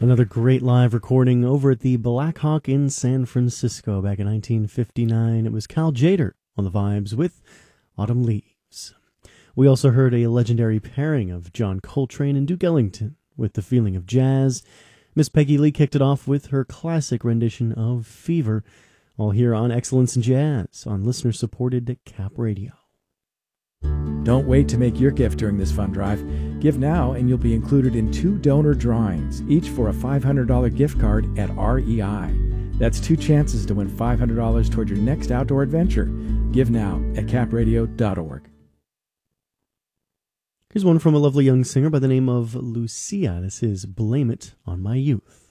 Another great live recording over at the Black Hawk in San Francisco back in 1959. It was Cal Tjader on the vibes with Autumn Leaves. We also heard a legendary pairing of John Coltrane and Duke Ellington with The Feeling of Jazz. Miss Peggy Lee kicked it off with her classic rendition of Fever, all here on Excellence in Jazz on listener-supported Cap Radio. Don't wait to make your gift during this fund drive. Give now and you'll be included in 2 donor drawings, each for a $500 gift card at REI. That's 2 chances to win $500 toward your next outdoor adventure. Give now at capradio.org. Here's one from a lovely young singer by the name of Lucia. This is Blame It on My Youth.